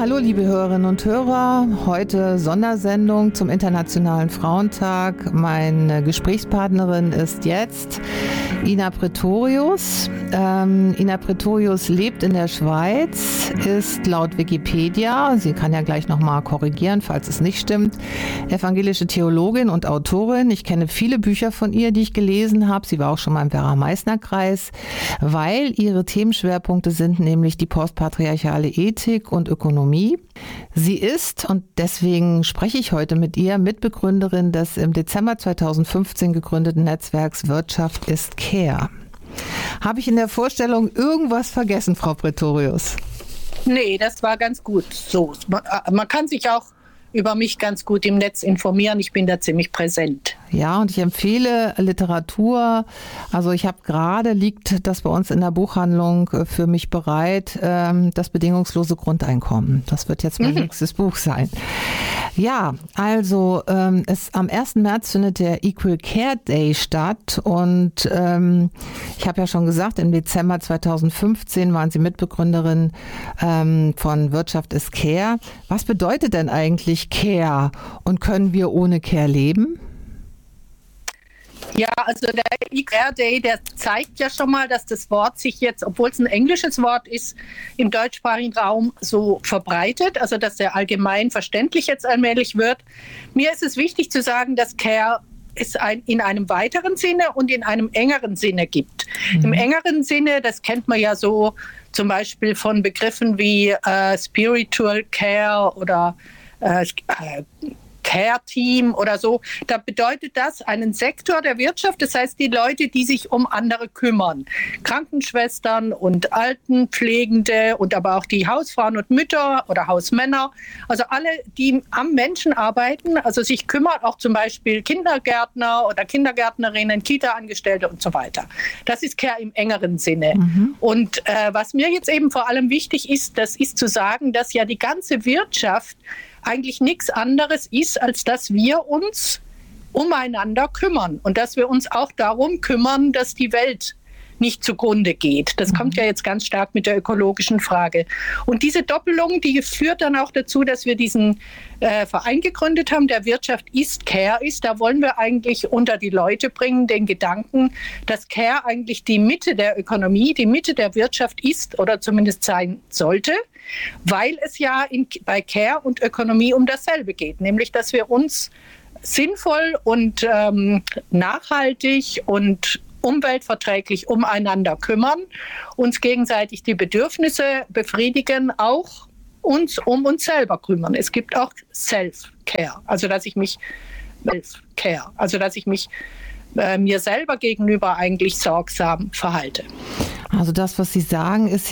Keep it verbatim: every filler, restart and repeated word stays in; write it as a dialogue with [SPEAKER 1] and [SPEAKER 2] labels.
[SPEAKER 1] hallo liebe Hörerinnen und Hörer. Heute Sondersendung zum Internationalen Frauentag. Meine Gesprächspartnerin ist jetzt Ina Pretorius. Ähm, Ina Pretorius lebt in der Schweiz, ist laut Wikipedia, sie kann ja gleich nochmal korrigieren, falls es nicht stimmt, evangelische Theologin und Autorin. Ich kenne viele Bücher von ihr, die ich gelesen habe. Sie war auch schon mal im Werra-Meißner-Kreis, weil ihre Themenschwerpunkte sind nämlich die postpatriarchale Ethik und Ökonomie. Sie ist, und deswegen spreche ich heute mit ihr, Mitbegründerin des im Dezember zweitausendfünfzehn gegründeten Netzwerks Wirtschaft ist Care. Habe ich in der Vorstellung irgendwas vergessen, Frau Pretorius?
[SPEAKER 2] Nee, das war ganz gut so. Man, man kann sich auch über mich ganz gut im Netz informieren. Ich bin da ziemlich präsent.
[SPEAKER 1] Ja, und ich empfehle Literatur. Also ich habe gerade, liegt das bei uns in der Buchhandlung für mich bereit, das bedingungslose Grundeinkommen. Das wird jetzt mein mhm. nächstes Buch sein. Ja, also ähm, es, am ersten März findet der Equal Care Day statt und ähm, ich habe ja schon gesagt, im Dezember zweitausendfünfzehn waren Sie Mitbegründerin ähm, von Wirtschaft ist Care. Was bedeutet denn eigentlich Care und können wir ohne Care leben?
[SPEAKER 2] Ja, also der Equal Care Day, der zeigt ja schon mal, dass das Wort sich jetzt, obwohl es ein englisches Wort ist, im deutschsprachigen Raum so verbreitet, also dass der allgemein verständlich jetzt allmählich wird. Mir ist es wichtig zu sagen, dass Care es ein, in einem weiteren Sinne und in einem engeren Sinne gibt. Mhm. Im engeren Sinne, das kennt man ja so zum Beispiel von Begriffen wie äh, Spiritual Care oder äh, Care-Team oder so, da bedeutet das einen Sektor der Wirtschaft, das heißt die Leute, die sich um andere kümmern. Krankenschwestern und Altenpflegende und aber auch die Hausfrauen und Mütter oder Hausmänner, also alle, die am Menschen arbeiten, also sich kümmern, auch zum Beispiel Kindergärtner oder Kindergärtnerinnen, Kita-Angestellte und so weiter. Das ist Care im engeren Sinne. Mhm. Und äh, was mir jetzt eben vor allem wichtig ist, das ist zu sagen, dass ja die ganze Wirtschaft eigentlich nichts anderes ist, als dass wir uns umeinander kümmern und dass wir uns auch darum kümmern, dass die Welt nicht zugrunde geht. Das mhm. kommt ja jetzt ganz stark mit der ökologischen Frage. Und diese Doppelung, die führt dann auch dazu, dass wir diesen äh, Verein gegründet haben, der Wirtschaft ist Care ist. Da wollen wir eigentlich unter die Leute bringen, den Gedanken, dass Care eigentlich die Mitte der Ökonomie, die Mitte der Wirtschaft ist oder zumindest sein sollte, weil es ja in, bei Care und Ökonomie um dasselbe geht, nämlich dass wir uns sinnvoll und ähm, nachhaltig und umweltverträglich umeinander kümmern, uns gegenseitig die Bedürfnisse befriedigen, auch uns um uns selber kümmern. Es gibt auch Self-Care, also dass ich mich Self-Care, also dass ich mich äh, mir selber gegenüber eigentlich sorgsam verhalte.
[SPEAKER 1] Also das, was Sie sagen, ist